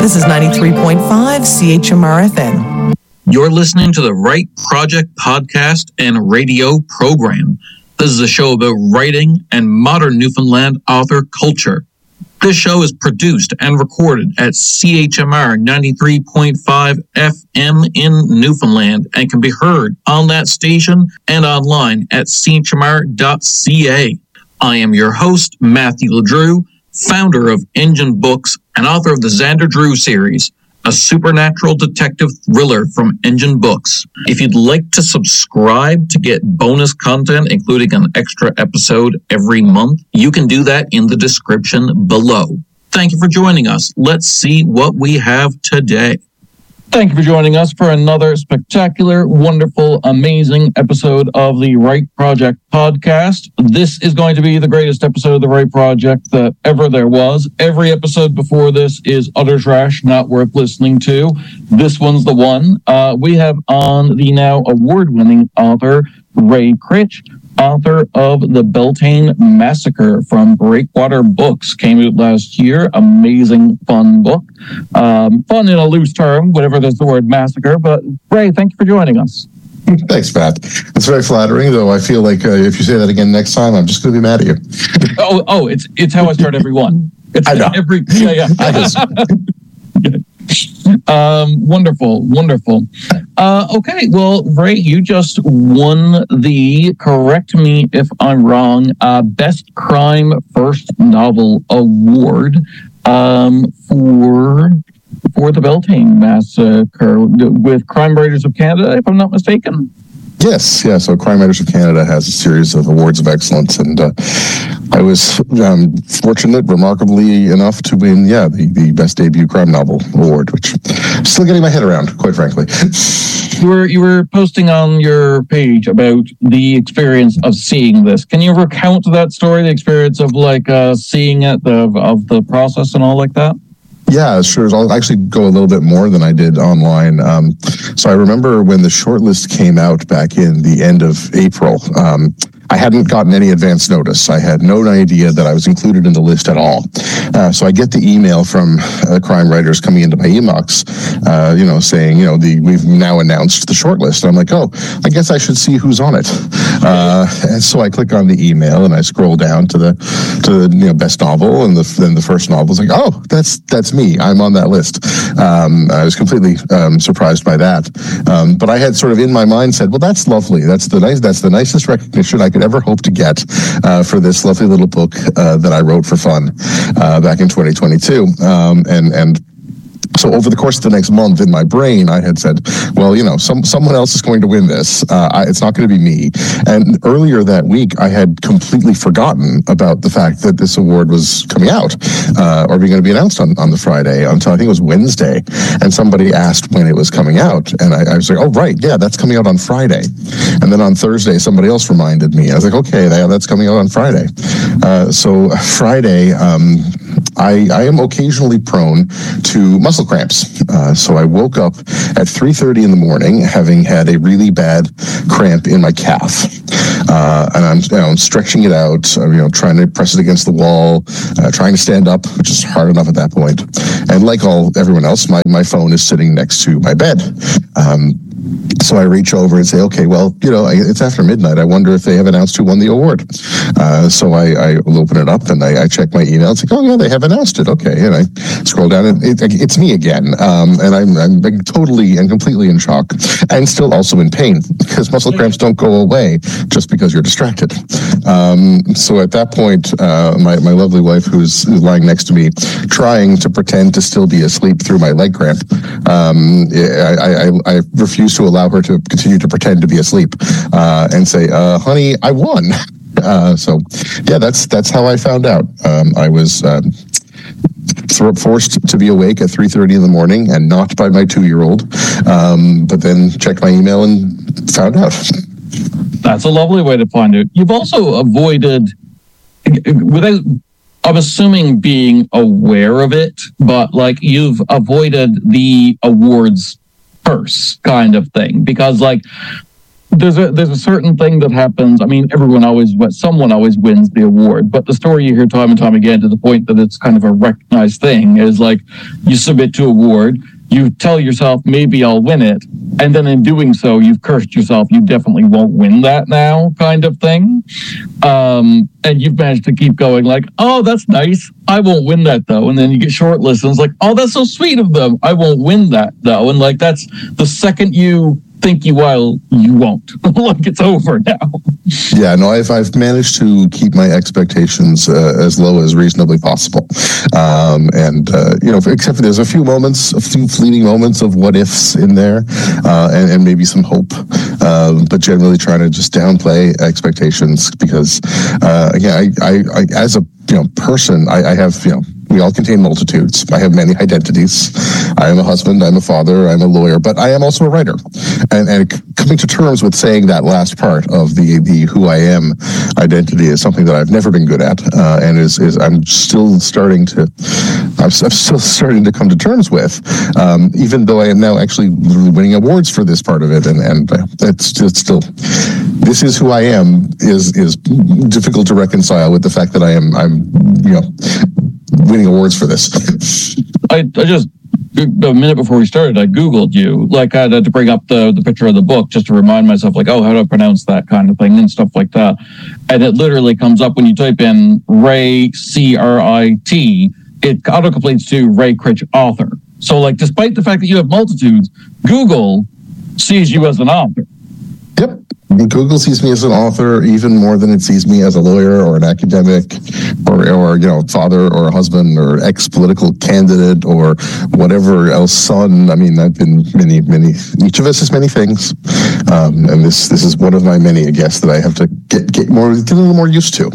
This is 93.5 CHMR FM. You're listening to the Write Project podcast and radio program. This is a show about writing and modern Newfoundland author culture. This show is produced and recorded at CHMR 93.5 FM in Newfoundland and can be heard on that station and online at chmr.ca. I am your host, Matthew LeDrew, founder of Engine Books and author of the Xander Drew series, a supernatural detective thriller from Engine Books. If you'd like to subscribe to get bonus content, including an extra episode every month, you can do that in the description below. Thank you for joining us. Let's see what we have today. Thank you for joining us for another spectacular, wonderful, amazing episode of the Write Project podcast. This is going to be the greatest episode of the Write Project that ever there was. Every episode before this is utter trash, not worth listening to. This one's the one. We have on the now award-winning author, Ray Critch, author of The Beltane Massacre from Breakwater Books. Came out last year. Amazing, fun book. Fun in a loose term, whatever there's the word massacre. But Ray, thank you for joining us. Thanks, Matt. It's very flattering, though. I feel like if you say that again next time, I'm just going to be mad at you. It's how I start every one. I know. Wonderful. Okay, well, Ray, you just won the, correct me if I'm wrong, Best Crime First Novel Award for the Beltane Massacre with Crime Writers of Canada, if I'm not mistaken. Yes, yeah. So Crime Writers of Canada has a series of awards of excellence, and I was fortunate, remarkably enough, to win, the Best Debut Crime Novel Award, which I'm still getting my head around, quite frankly. You were posting on your page about the experience of seeing this. Can you recount that story, the experience of seeing it, of the process and all like that? Yeah, sure. I'll actually go a little bit more than I did online. So I remember when the shortlist came out back in the end of April, I hadn't gotten any advance notice. I had no idea that I was included in the list at all. So I get the email from crime writers coming into my inbox, saying, we've now announced the shortlist. And I'm like, I guess I should see who's on it. And so I click on the email and I scroll down to the best novel, and then the first novel is like, that's me. I'm on that list. I was completely surprised by that. But I had sort of in my mind said, well, that's lovely. That's the nicest recognition I could ever hope to get for this lovely little book that I wrote for fun back in 2022. So over the course of the next month in my brain, I had said, well, someone else is going to win this. It's not going to be me. And earlier that week, I had completely forgotten about the fact that this award was coming out or being going to be announced on the Friday until I think it was Wednesday. And somebody asked when it was coming out. And I was like, oh, right. Yeah, that's coming out on Friday. And then on Thursday, somebody else reminded me. I was like, okay, that's coming out on Friday. So Friday, I am occasionally prone to muscle cramps. So I woke up at 3:30 in the morning, having had a really bad cramp in my calf. And I'm stretching it out, trying to press it against the wall, trying to stand up, which is hard enough at that point. And like everyone else, my phone is sitting next to my bed. So I reach over and say, okay, well, it's after midnight. I wonder if they have announced who won the award. So I will open it up and I check my email. It's like, oh, yeah, they have announced it. Okay. And I scroll down and it's me again. And I'm totally and completely in shock and still also in pain because muscle cramps don't go away just because you're distracted. So at that point, my lovely wife, who's lying next to me, trying to pretend to still be asleep through my leg cramp, I refuse to allow her to continue to pretend to be asleep and say, honey, I won. So yeah, that's how I found out. I was forced to be awake at 3:30 in the morning and not by my 2-year-old, but then checked my email and found out. That's a lovely way to find it. You've also avoided, without, I'm assuming, being aware of it, but you've avoided the awards purse kind of thing, because there's a certain thing that happens. I mean, someone always wins the award, but the story you hear time and time again, to the point that it's kind of a recognized thing, is like you submit to award, you tell yourself maybe I'll win it, and then in doing so you've cursed yourself, you definitely won't win that now, kind of thing. And you've managed to keep going like, oh, that's nice, I won't win that though. And then you get shortlisted and it's like, oh, that's so sweet of them, I won't win that though. And like, that's the second you think you will, you won't. Like, it's over now. Yeah, no, I've managed to keep my expectations as low as reasonably possible. Except for there's a few fleeting moments of what ifs in there, and maybe some hope, but generally trying to just downplay expectations because, I as a person, I have, we all contain multitudes. I have many identities. I am a husband, I'm a father, I'm a lawyer, but I am also a writer. And coming to terms with saying that last part of the who I am identity is something that I've never been good at, and I'm still starting to come to terms with, even though I am now actually winning awards for this part of it, and it's still, this is who I am is difficult to reconcile with the fact that I'm winning awards for this. I just, a minute before we started, I Googled you. Like, I had to bring up the picture of the book just to remind myself, like, oh, how do I pronounce that kind of thing and stuff like that. And it literally comes up when you type in Ray, C-R-I-T, it autocompletes to Ray Critch, author. So, like, despite the fact that you have multitudes, Google sees you as an author. Yep. Google sees me as an author even more than it sees me as a lawyer or an academic or father or a husband or ex-political candidate or whatever else, son. I mean, I've been many, each of us is many things. And this is one of my many, I guess, that I have to get a little more used to.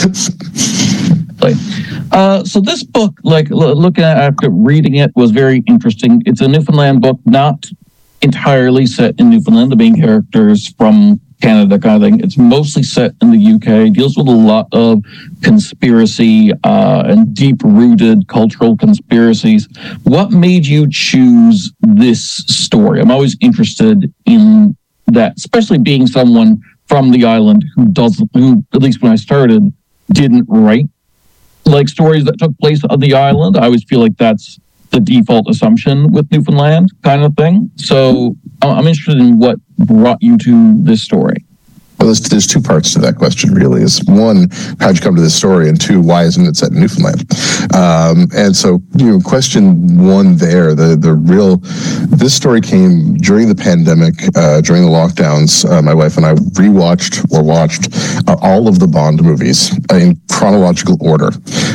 So this book, like, looking at after reading it, was very interesting. It's a Newfoundland book, not entirely set in Newfoundland. The main characters from Canada kind of thing. It's mostly set in the UK. It deals with a lot of conspiracy and deep-rooted cultural conspiracies. What made you choose this story? I'm always interested in that, especially being someone from the island who, at least when I started, didn't write like stories that took place on the island. I always feel like that's the default assumption with Newfoundland kind of thing. So I'm interested in what brought you to this story. Well, there's two parts to that question, really. Is one, how'd you come to this story? And two, why isn't it set in Newfoundland? And so, question one there, this story came during the pandemic, during the lockdowns. My wife and I watched all of the Bond movies in chronological order.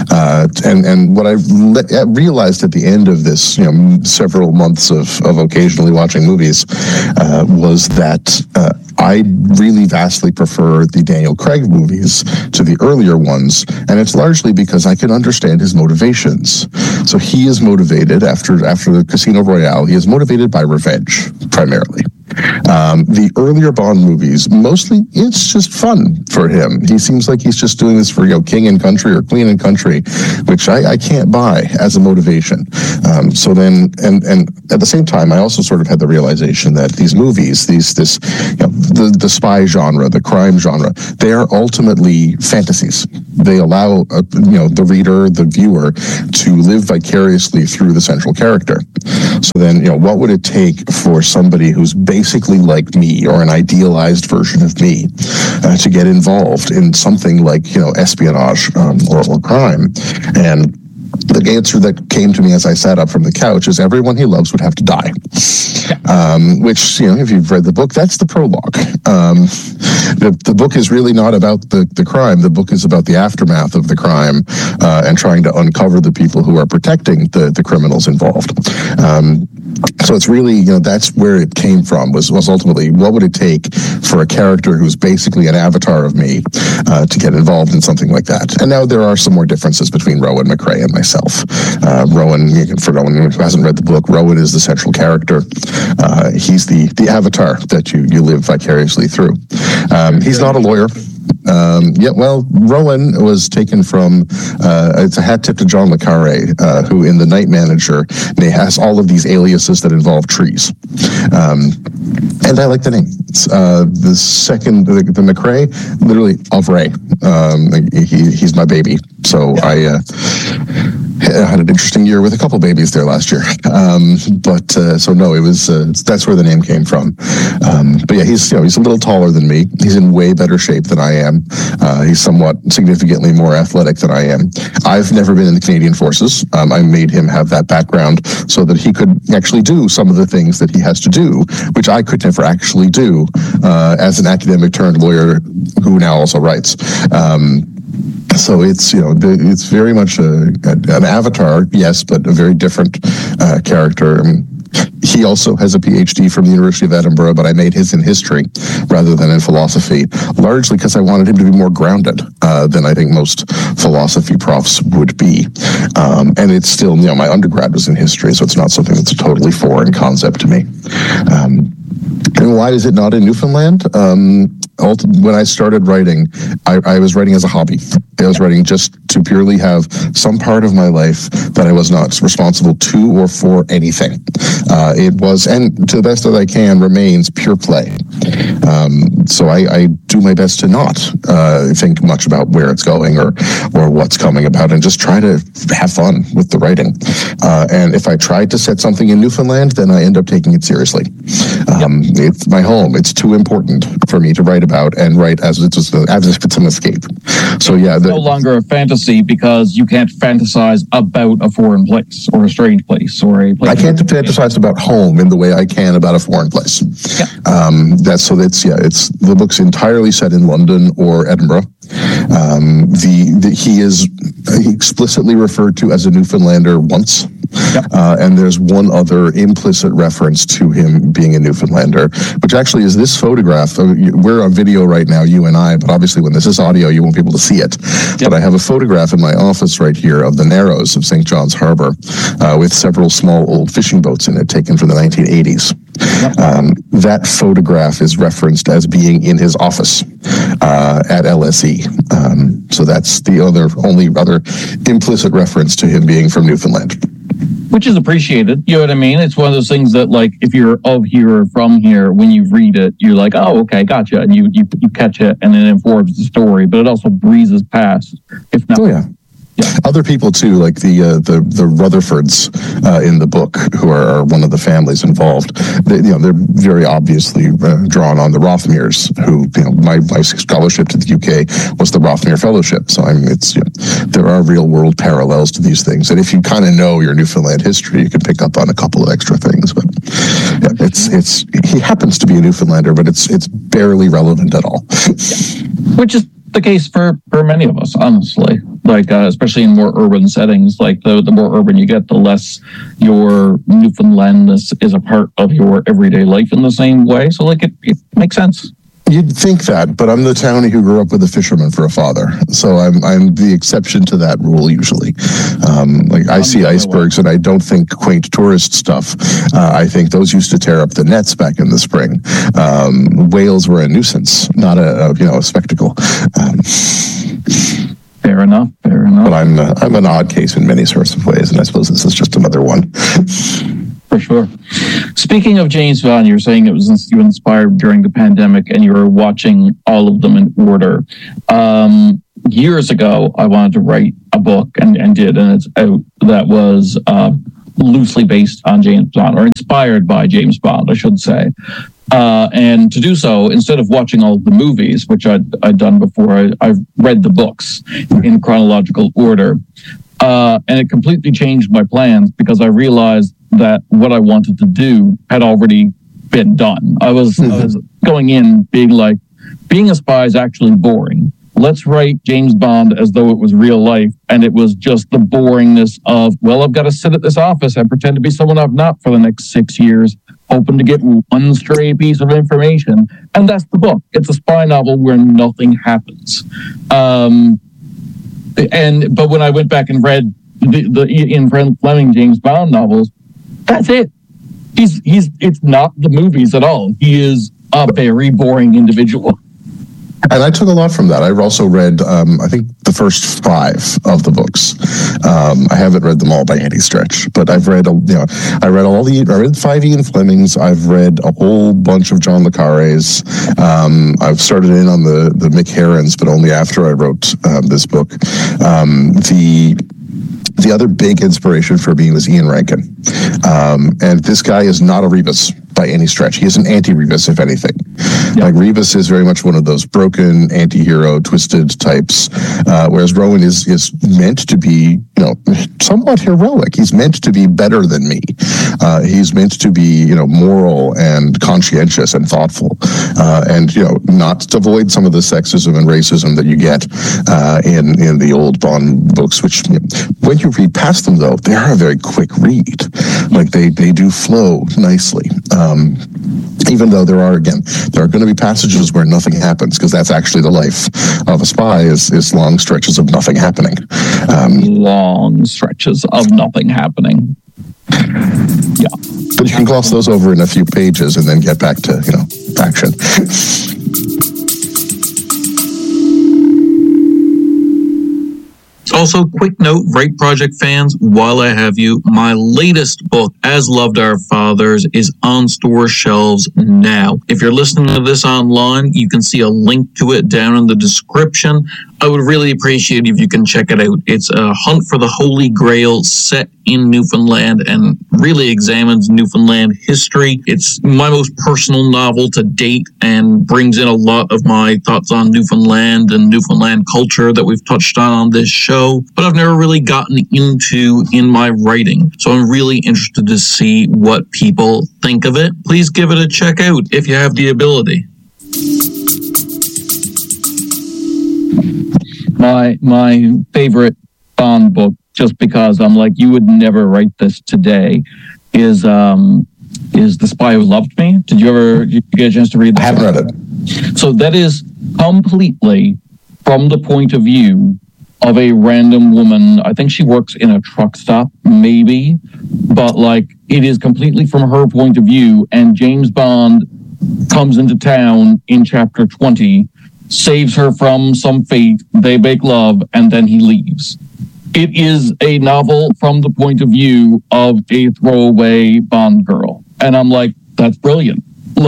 And what I realized at the end of this, several months of occasionally watching movies, was that I really vastly prefer the Daniel Craig movies to the earlier ones, and it's largely because I can understand his motivations. So he is motivated after the Casino Royale. He is motivated by revenge, primarily. The earlier Bond movies, mostly it's just fun for him. He seems like he's just doing this for king and country or queen and country, which I can't buy as a motivation. So then, and at the same time, I also sort of had the realization that these movies, the spy genre, the crime genre, they are ultimately fantasies. They allow the reader, the viewer, to live vicariously through the central character. So then, what would it take for somebody who's basically like me or an idealized version of me to get involved in something like espionage or crime? And the answer that came to me as I sat up from the couch is everyone he loves would have to die. Which, if you've read the book, that's the prologue. The book is really not about the crime. The book is about the aftermath of the crime and trying to uncover the people who are protecting the criminals involved. So it's really, that's where it came from, was ultimately, what would it take for a character who's basically an avatar of me to get involved in something like that? And now there are some more differences between Rowan McRae and myself. Rowan, for no one who hasn't read the book, Rowan is the central character. He's the avatar that you live vicariously through. He's not a lawyer. Rowan was taken from, it's a hat tip to John le Carré, who in The Night Manager has all of these aliases that involve trees. And I like the name. The second, the McRae, literally of Ray. He's my baby. So I had an interesting year with a couple babies there last year. It was, that's where the name came from. But yeah, he's a little taller than me. He's in way better shape than I am. He's somewhat significantly more athletic than I am. I've never been in the Canadian Forces. I made him have that background so that he could actually do some of the things that he has to do, which I could never actually do as an academic turned lawyer who now also writes. So it's it's very much an avatar, yes, but a very different character. I mean, he also has a PhD from the University of Edinburgh, but I made his in history rather than in philosophy, largely because I wanted him to be more grounded than I think most philosophy profs would be. And it's still, my undergrad was in history, so it's not something that's a totally foreign concept to me. And why is it not in Newfoundland? When I started writing, I was writing as a hobby. I was writing just to purely have some part of my life that I was not responsible to or for anything. It was, and to the best that I can, remains pure play. So I do my best to not think much about where it's going or what's coming about, and just try to have fun with the writing. And if I tried to set something in Newfoundland, then I end up taking it seriously. It's my home. It's too important for me to write about and write as if it's an escape. So yeah, no longer a fantasy because you can't fantasize about a foreign place or a strange place or a place. I can't fantasize about home in the way I can about a foreign place. Yeah. The book's entirely set in London or Edinburgh. He is explicitly referred to as a Newfoundlander once. Yep. And there's one other implicit reference to him being a Newfoundlander, which actually is this photograph. We're on video right now, you and I, but obviously when this is audio, you won't be able to see it. Yep. But I have a photograph in my office right here of the Narrows of St. John's Harbor with several small old fishing boats in it taken from the 1980s. Yep. That photograph is referenced as being in his office at LSE. So that's the only other implicit reference to him being from Newfoundland. Which is appreciated, you know what I mean? It's one of those things that, like, if you're of here or from here, when you read it, you're like, oh, okay, gotcha, and you catch it, and it informs the story, but it also breezes past, if not. Oh, yeah. Yeah. Other people too, like the Rutherfords in the book, who are one of the families involved. They're very obviously drawn on the Rothmers, who my scholarship to the UK was the Rothmer Fellowship. So there are real world parallels to these things, and if you kind of know your Newfoundland history, you can pick up on a couple of extra things. But he happens to be a Newfoundlander, but it's barely relevant at all. Which is the case for many of us, honestly. Like, especially in more urban settings, like the more urban you get, the less your Newfoundlandness is a part of your everyday life in the same way. So, like, it makes sense. You'd think that, but I'm the townie who grew up with a fisherman for a father, so I'm the exception to that rule usually. I see icebergs and I don't think quaint tourist stuff. I think those used to tear up the nets back in the spring. Whales were a nuisance, not a spectacle. Fair enough. But I'm an odd case in many sorts of ways, and I suppose this is just another one. For sure. Speaking of James Bond, you're saying it was you inspired during the pandemic and you were watching all of them in order. Years ago, I wanted to write a book and did, and it's out, that was loosely based on James Bond, or inspired by James Bond, I should say. And to do so, instead of watching all of the movies, which I'd done before, I've read the books in chronological order. And it completely changed my plans because I realized that what I wanted to do had already been done. I was going in being like, being a spy is actually boring. Let's write James Bond as though it was real life. And it was just the boringness of, well, I've got to sit at this office and pretend to be someone I've not for the next 6 years, hoping to get one stray piece of information. And that's the book. It's a spy novel where nothing happens. But when I went back and read the Ian Fleming James Bond novels, that's it. It's not the movies at all. He is a very boring individual. And I took a lot from that. I've also read, I think, the first 5 of the books. I haven't read them all by any stretch, but I've read, I read 5 Ian Flemings. I've read a whole bunch of John le Carré's. I've started in on the Mick Herrons, but only after I wrote this book. The other big inspiration for me was Ian Rankin. And this guy is not a Rebus by any stretch. He is an anti-Rebus, if anything. Yep. Like, Rebus is very much one of those broken, anti-hero, twisted types, whereas Rowan is meant to be, somewhat heroic. He's meant to be better than me. He's meant to be, moral and conscientious and thoughtful, and, not to avoid some of the sexism and racism that you get in the old Bond books, which, when you read past them, though, they are a very quick read. Like, they do flow nicely. Even though there are going to be passages where nothing happens, because that's actually the life of a spy is long stretches of nothing happening. Long stretches of nothing happening. Yeah. But you can gloss those over in a few pages and then get back to, action. Also, quick note, Right Project fans, while I have you, my latest book, As Loved Our Fathers, is on store shelves now. If you're listening to this online, you can see a link to it down in the description. I would really appreciate if you can check it out. It's a hunt for the Holy Grail set in Newfoundland and really examines Newfoundland history. It's my most personal novel to date and brings in a lot of my thoughts on Newfoundland and Newfoundland culture that we've touched on this show, but I've never really gotten into in my writing. So I'm really interested to see what people think of it. Please give it a check out if you have the ability. My favorite Bond book, just because I'm like, you would never write this today, is The Spy Who Loved Me. Did you get a chance to read that? I haven't read it. So that is completely from the point of view of a random woman. I think she works in a truck stop, maybe, but it is completely from her point of view, and James Bond comes into town in chapter 20, saves her from some fate, they make love, and then he leaves. It is a novel from the point of view of a throwaway Bond girl. And I'm like, that's brilliant.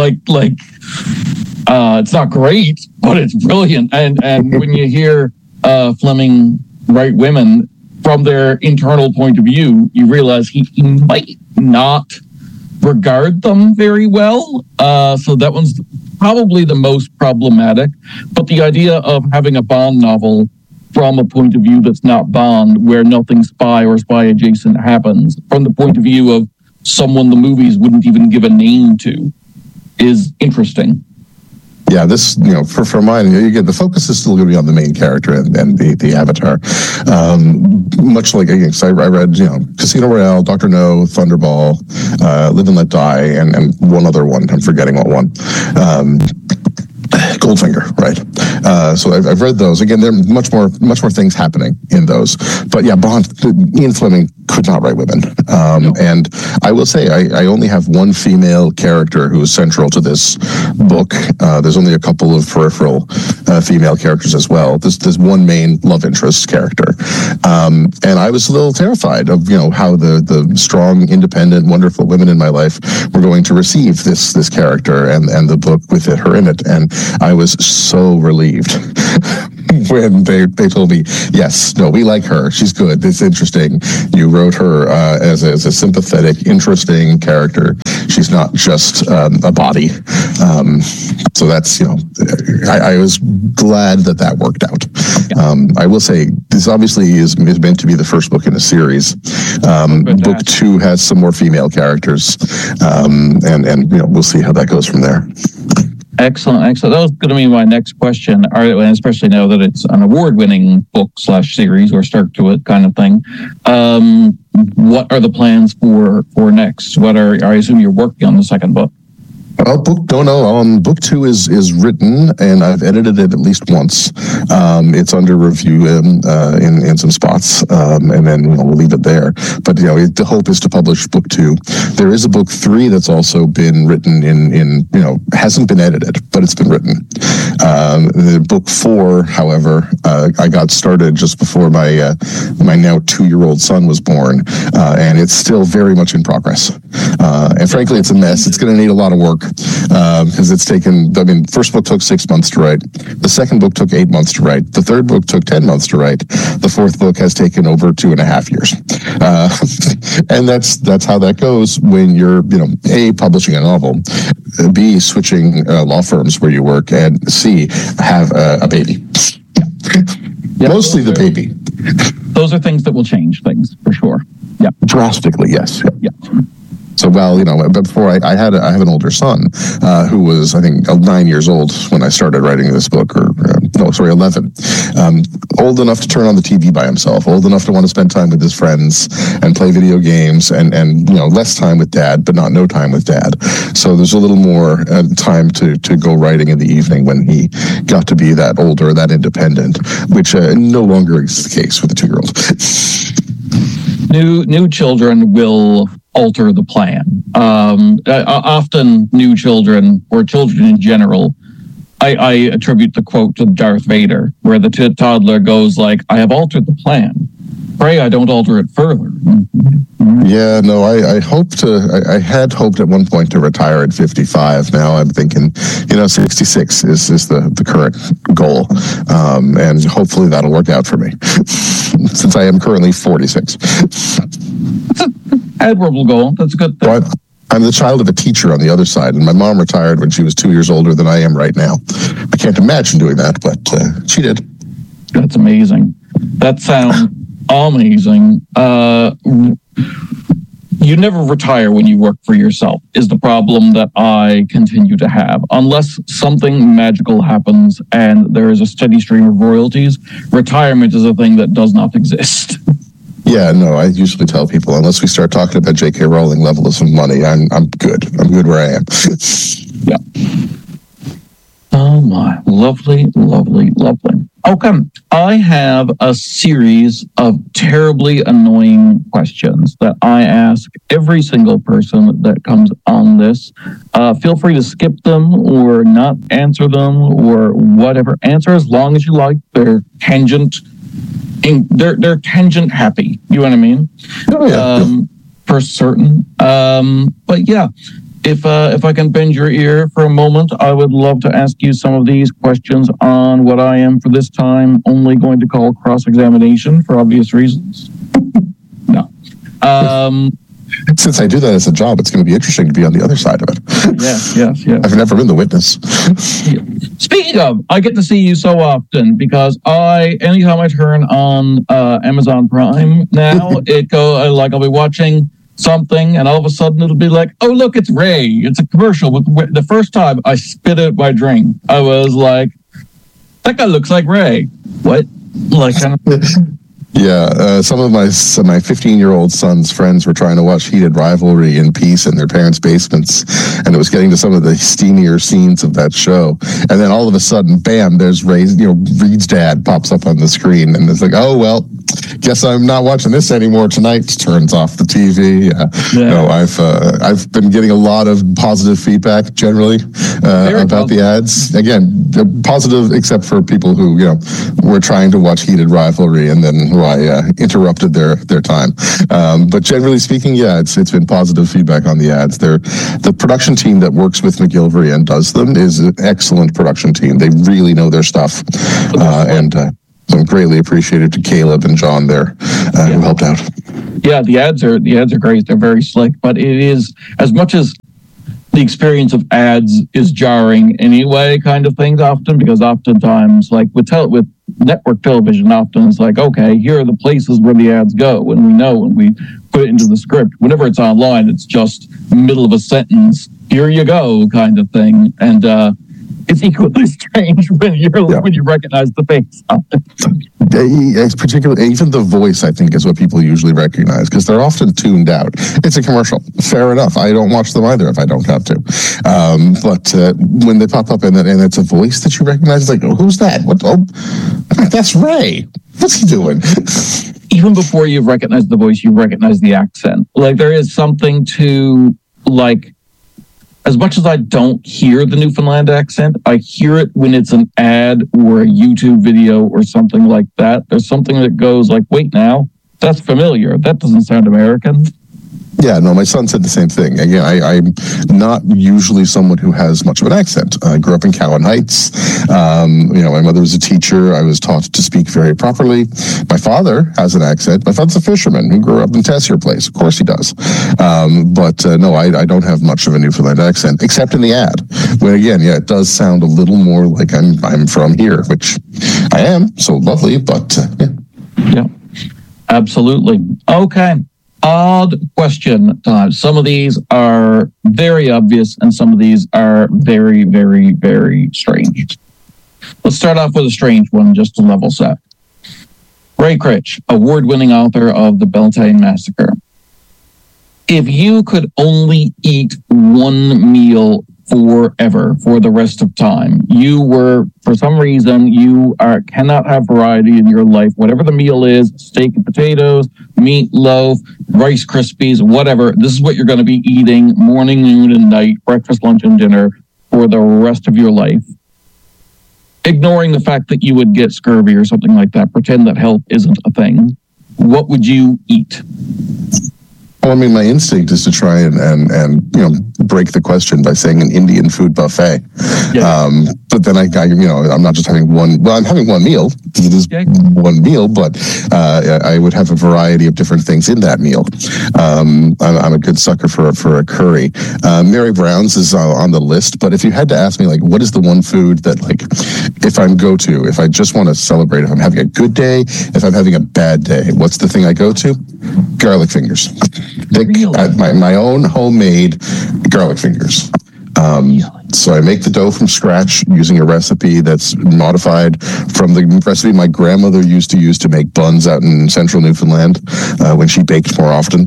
It's not great, but it's brilliant. And when you hear Fleming write women from their internal point of view, you realize he might not regard them very well. So that one's probably the most problematic. But the idea of having a Bond novel from a point of view that's not Bond, where nothing spy or spy adjacent happens, from the point of view of someone the movies wouldn't even give a name to, is interesting. Yeah, this, for mine, again, the focus is still going to be on the main character and the Avatar. Much like, again, I read, Casino Royale, Dr. No, Thunderball, Live and Let Die, and one other one. I'm forgetting what one. Goldfinger, right? So I've read those. Again, there are much more things happening in those. But yeah, Bond, Ian Fleming could not write women. And I will say, I only have one female character who is central to this book. There's only a couple of peripheral female characters as well. There's one main love interest character. And I was a little terrified of, how the strong, independent, wonderful women in my life were going to receive this character and the book with her in it. And I was so relieved when they told me, yes, no, we like her. She's good. It's interesting. You wrote her as a sympathetic, interesting character. She's not just a body. So that's, I was glad that worked out. I will say, this obviously is meant to be the first book in a series. Book 2 has some more female characters. And we'll see how that goes from there. Excellent. That was going to be my next question, especially now that it's an award-winning book/series or start to it kind of thing. What are the plans for next? I assume you're working on the second book. Book 2 is written, and I've edited it at least once. It's under review in some spots, and then we'll leave it there. But the hope is to publish book 2. There is a book 3 that's also been written in hasn't been edited, but it's been written. The book 4, however, I got started just before my now 2-year-old son was born, and it's still very much in progress. And frankly, it's a mess. It's going to need a lot of work. Because it's taken, first book took 6 months to write. The second book took 8 months to write. The third book took 10 months to write. The fourth book has taken over 2.5 years. And that's how that goes when you're, A, publishing a novel, B, switching law firms where you work, and C, have a baby. Yep. Mostly the baby. Those are things that will change things for sure. Yeah. Drastically, yes. Yeah. So, before I have an older son who was, I think, 9 years old when I started writing this book, 11. Old enough to turn on the TV by himself, old enough to want to spend time with his friends and play video games, and less time with dad, but not no time with dad. So there's a little more time to go writing in the evening when he got to be that older, that independent, which no longer is the case with the 2-year-old. New children will alter the plan. Often new children, or children in general, I attribute the quote to Darth Vader, where the toddler goes like, "I have altered the plan. Pray I don't alter it further." Yeah, no, I had hoped at one point to retire at 55. Now I'm thinking, 66 is the current goal. And hopefully that'll work out for me since I am currently 46. That's an admirable goal. That's a good thing. Well, I'm the child of a teacher on the other side, and my mom retired when she was 2 years older than I am right now. I can't imagine doing that, but she did. That's amazing. That sounds amazing. You never retire when you work for yourself is the problem that I continue to have. Unless something magical happens and there is a steady stream of royalties, retirement is a thing that does not exist. Yeah, no, I usually tell people, unless we start talking about J.K. Rowling levels of money, I'm good. I'm good where I am. Yeah. Oh my, lovely, lovely, lovely. Okay, I have a series of terribly annoying questions that I ask every single person that comes on this. Feel free to skip them or not answer them or whatever. Answer as long as you like. They're tangent. They're tangent happy. You know what I mean? Oh, yeah. For certain. But yeah. If I can bend your ear for a moment, I would love to ask you some of these questions on what I am for this time only going to call cross-examination for obvious reasons. No. Since I do that as a job, it's going to be interesting to be on the other side of it. Yes. I've never been the witness. Speaking of, I get to see you so often because anytime I turn on Amazon Prime now, I'll be watching something, and all of a sudden it'll be like, oh, look, it's Ray. It's a commercial. But the first time I spit out my drink, I was like, that guy looks like Ray. What? Like, kind of. Yeah, some of my 15-year-old son's friends were trying to watch Heated Rivalry in peace in their parents' basements, and it was getting to some of the steamier scenes of that show. And then all of a sudden, bam, there's Reed's dad pops up on the screen, and it's like, oh, well, guess I'm not watching this anymore tonight. Turns off the TV. No, I've been getting a lot of positive feedback generally about the ads. Again, positive except for people who were trying to watch Heated Rivalry and then who I interrupted their time. But generally speaking, it's been positive feedback on the ads. The production team that works with McGillivray and does them is an excellent production team. They really know their stuff, and I'm greatly appreciated to Caleb and John there who helped out. Yeah, the ads are great. They're very slick, but it is, as much as the experience of ads is jarring anyway, kind of things often, because oftentimes, like with network television, often it's like, okay, here are the places where the ads go, and we know when we put it into the script. Whenever it's online, it's just middle of a sentence, here you go, kind of thing. And it's equally strange when you recognize the face. It's particularly, even the voice, I think, is what people usually recognize because they're often tuned out. It's a commercial. Fair enough. I don't watch them either if I don't have to. But when they pop up and it's a voice that you recognize, it's like, oh, who's that? What? Oh, that's Ray. What's he doing? Even before you've recognized the voice, you recognize the accent. Like, there is something to, like, as much as I don't hear the Newfoundland accent, I hear it when it's an ad or a YouTube video or something like that. There's something that goes like, wait now, that's familiar. That doesn't sound American. Yeah, no, my son said the same thing. Again, I'm not usually someone who has much of an accent. I grew up in Cowan Heights. My mother was a teacher. I was taught to speak very properly. My father has an accent. My father's a fisherman who grew up in Tessier Place. Of course he does. No, I don't have much of a Newfoundland accent, except in the ad. When again, yeah, it does sound a little more like I'm from here, which I am. So lovely, but yeah. Yeah, absolutely. Okay. Odd question time. Some of these are very obvious and some of these are very, very, very strange. Let's start off with a strange one just to level set. Ray Critch, award-winning author of The Beltane Massacre. If you could only eat one meal forever, for the rest of time, for some reason, cannot have variety in your life. Whatever the meal is, steak and potatoes, meatloaf, Rice Krispies, whatever, this is what you're going to be eating morning, noon, and night, breakfast, lunch, and dinner for the rest of your life. Ignoring the fact that you would get scurvy or something like that, pretend that health isn't a thing. What would you eat? Well, I mean, my instinct is to try and break the question by saying an Indian food buffet. Yeah. But then I'm not just having one. Well, I'm having one meal. It is one meal, but I would have a variety of different things in that meal. I'm a good sucker for a curry. Mary Brown's is on the list, but if you had to ask me, like, what is the one food that, like, if I just want to celebrate, if I'm having a good day, if I'm having a bad day, what's the thing I go to? Garlic fingers. My own homemade garlic fingers. So I make the dough from scratch using a recipe that's modified from the recipe my grandmother used to use to make buns out in central Newfoundland when she baked more often.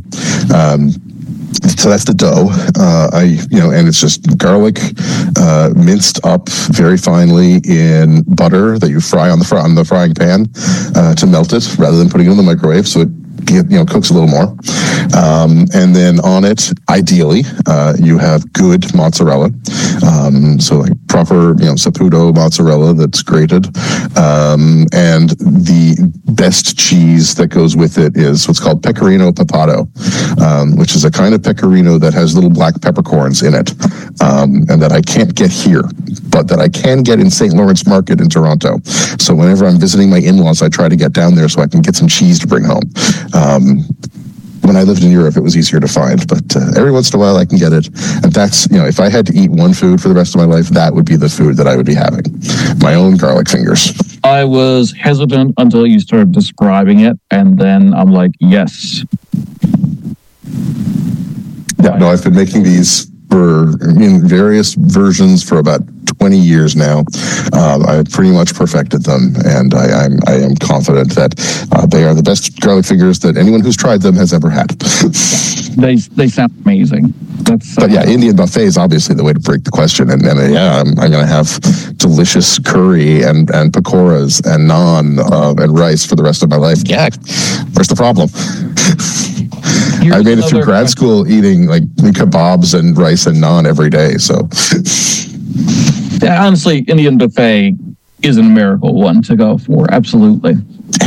So that's the dough. And it's just garlic minced up very finely in butter that you fry on the frying pan to melt it rather than putting it in the microwave. So it cooks a little more. And then on it, ideally, you have good mozzarella. So like proper, Saputo mozzarella that's grated. And the best cheese that goes with it is what's called Pecorino Pepato, which is a kind of pecorino that has little black peppercorns in it, and that I can't get here, but that I can get in St. Lawrence Market in Toronto. So whenever I'm visiting my in-laws, I try to get down there so I can get some cheese to bring home. When I lived in Europe, it was easier to find, but every once in a while I can get it. And that's, if I had to eat one food for the rest of my life, that would be the food that I would be having. My own garlic fingers. I was hesitant until you started describing it, and then I'm like, yes. Yeah, no, I've been making these in various versions for about 20 years now. I've pretty much perfected them, and I am confident that they are the best garlic fingers that anyone who's tried them has ever had. They sound amazing. But yeah, Indian buffet is obviously the way to break the question, and I'm going to have delicious curry and pakoras and naan and rice for the rest of my life. Yeah, where's the problem? I made it through grad school eating like kebabs and rice and naan every day. So, yeah, honestly, Indian buffet is a miracle one to go for. Absolutely.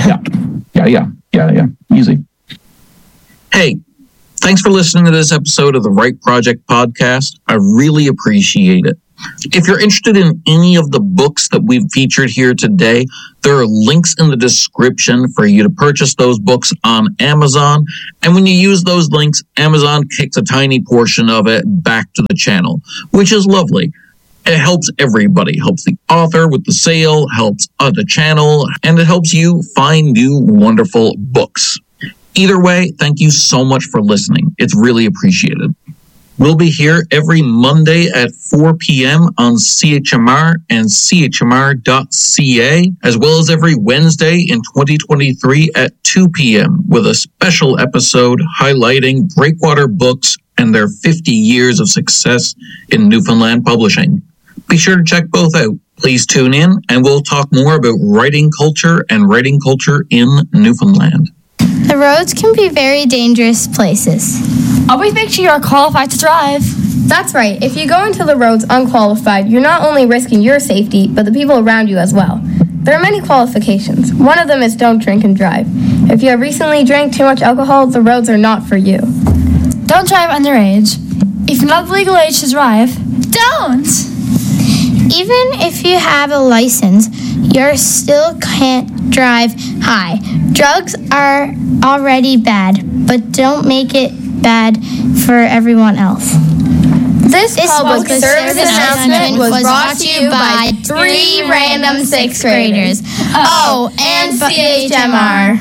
Yeah. Easy. Hey, thanks for listening to this episode of the Right Project podcast. I really appreciate it. If you're interested in any of the books that we've featured here today, there are links in the description for you to purchase those books on Amazon. And when you use those links, Amazon kicks a tiny portion of it back to the channel, which is lovely. It helps everybody. Helps the author with the sale, helps the channel, and it helps you find new wonderful books. Either way, thank you so much for listening. It's really appreciated. We'll be here every Monday at 4 p.m. on CHMR and chmr.ca, as well as every Wednesday in 2023 at 2 p.m. with a special episode highlighting Breakwater Books and their 50 years of success in Newfoundland publishing. Be sure to check both out. Please tune in, and we'll talk more about writing culture and writing culture in Newfoundland. The roads can be very dangerous places. Always make sure you are qualified to drive. That's right. If you go into the roads unqualified, you're not only risking your safety, but the people around you as well. There are many qualifications. One of them is don't drink and drive. If you have recently drank too much alcohol, the roads are not for you. Don't drive underage. If you're not the legal age to drive, don't! Even if you have a license, you still can't drive high. Drugs are already bad, but don't make it bad for everyone else. This public service announcement was brought to you by 3 random 6th graders. Oh, and CHMR.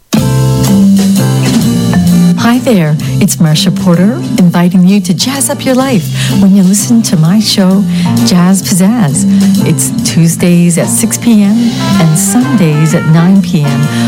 Hi there, it's Marcia Porter inviting you to jazz up your life when you listen to my show, Jazz Pizzazz. It's Tuesdays at 6 p.m. and Sundays at 9 p.m.